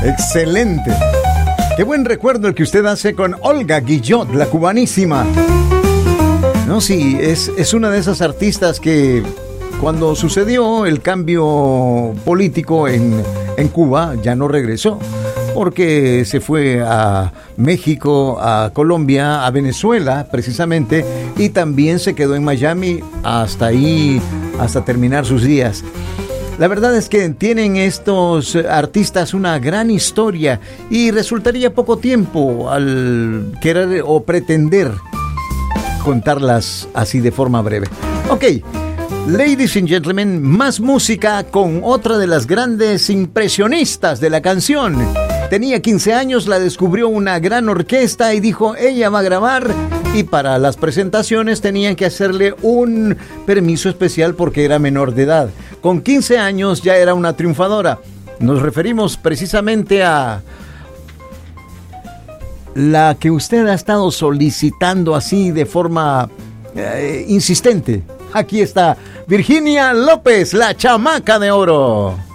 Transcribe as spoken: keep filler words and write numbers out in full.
Excelente. Qué buen recuerdo el que usted hace con Olga Guillot, la cubanísima. No, sí, es, es una de esas artistas que cuando sucedió el cambio político en, en Cuba ya no regresó, porque se fue a México, a Colombia, a Venezuela precisamente, y también se quedó en Miami hasta ahí, hasta terminar sus días. La verdad es que tienen estos artistas una gran historia y resultaría poco tiempo al querer o pretender contarlas así de forma breve. Ok, ladies and gentlemen, más música con otra de las grandes impresionistas de la canción. Tenía quince años, la descubrió una gran orquesta y dijo, ella va a grabar, y para las presentaciones tenían que hacerle un permiso especial porque era menor de edad. Con quince años ya era una triunfadora. Nos referimos precisamente a la que usted ha estado solicitando así de forma eh, insistente. Aquí está Virginia López, la chamaca de oro.